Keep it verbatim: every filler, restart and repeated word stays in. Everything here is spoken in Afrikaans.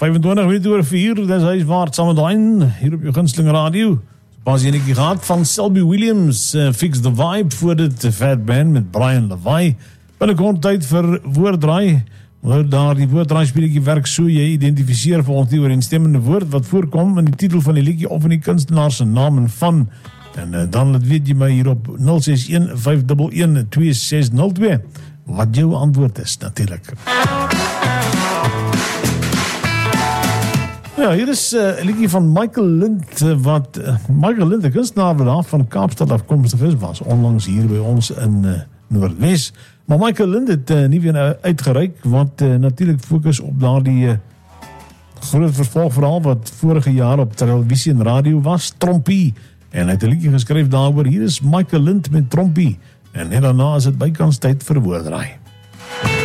vyfentwintig minute oor vier, dis huis waard saam met Dain, hier op jou gunsteling radio. Pas jy netjie gehad van Selby Williams, uh, Fix the Vibe, voor dit Fat Band met Brian LaVey. Binnekort tyd vir woorddraai. Nou daar die woorddraai speletjie werk so, jy identifiseer vir ons die ooreenstemmende woord wat voorkom in die titel van die liedjie of in die kunstenaar se naam en van. En uh, dan laat weet jy my hier op nul ses een vyf een een twee ses nul twee wat jou antwoord is natuurlik. Ja, hier is 'n uh, liedjie van Michael Lind, uh, wat uh, Michael Lind, 'n kunstenaar wat van Kaapstad afkomstig is, was onlangs hier by ons in uh, Noordwes. Maar Michael Lind het uh, nie weer uitgereik, want uh, natuurlik fokus op daardie uh, groot vervolgverhaal wat vorige jaar op televisie en radio was, Trompie. En hy het 'n liedjie geskryf daaroor. Hier is Michael Lind met Trompie. En net daarna is dit bykans tyd vir woorddraai.